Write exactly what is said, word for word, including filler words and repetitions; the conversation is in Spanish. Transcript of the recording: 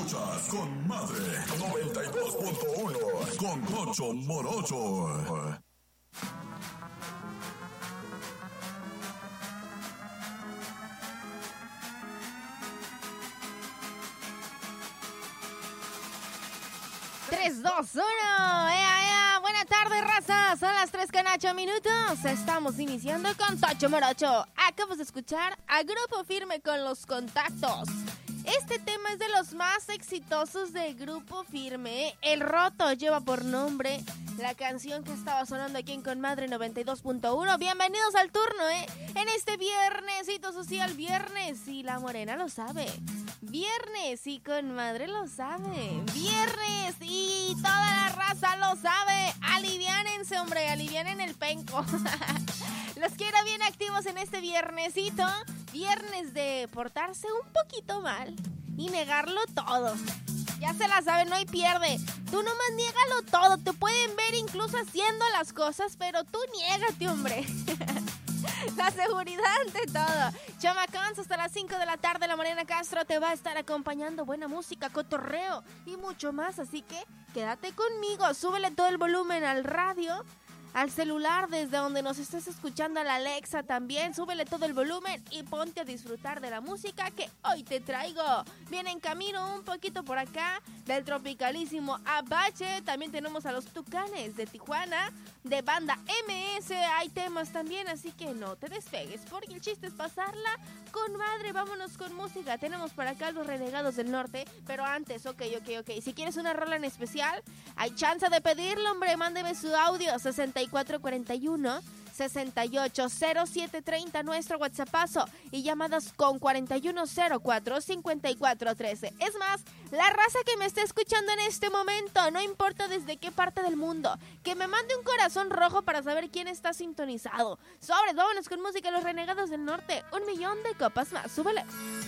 Escuchas con Madre noventa y dos punto uno con Tocho Morocho. tres, dos, uno. ¡Ea, ea! Buena tarde, raza. Son las tres con ocho minutos. Estamos iniciando con Tocho Morocho. Acabas de escuchar a Grupo Firme con Los Contactos. Este tema es de los más exitosos de Grupo Firme. El Roto lleva por nombre la canción que estaba sonando aquí en Conmadre noventa y dos punto uno. Bienvenidos al turno, ¿eh? En este viernesito social, viernes, y la morena lo sabe. Viernes y Conmadre lo sabe. Viernes y toda la raza lo sabe. Aliviánense, hombre, alivianen el penco. Los quiero bien activos en este viernesito. Viernes de portarse un poquito mal y negarlo todo. Ya se la saben, no hay pierde. Tú nomás niégalo todo. Te pueden ver incluso haciendo las cosas, pero tú niégate, hombre. La seguridad ante todo. Chamacons, hasta las cinco de la tarde, la Morena Castro te va a estar acompañando. Buena música, cotorreo y mucho más. Así que quédate conmigo. Súbele todo el volumen al radio, al celular, desde donde nos estés escuchando, a la Alexa también. Súbele todo el volumen y ponte a disfrutar de la música que hoy te traigo. Viene en camino un poquito por acá del tropicalísimo Apache. También tenemos a los Tucanes de Tijuana, de Banda M S. Hay temas también, así que no te despegues, porque el chiste es pasarla con madre. Vámonos con música. Tenemos por acá los Renegados del Norte, pero antes, ok, ok, ok. Si quieres una rola en especial, hay chance de pedirlo, hombre. Mándeme su audio, sesenta y cuatro cuarenta y uno, sesenta y ocho cero siete treinta, nuestro WhatsAppazo, y llamadas con cuarenta y uno cero cuatro, cincuenta y cuatro trece. Es más, la raza que me está escuchando en este momento, no importa desde qué parte del mundo, que me mande un corazón rojo para saber quién está sintonizado. Sobre, vámonos con música, los Renegados del Norte. Un millón de copas más, súbele.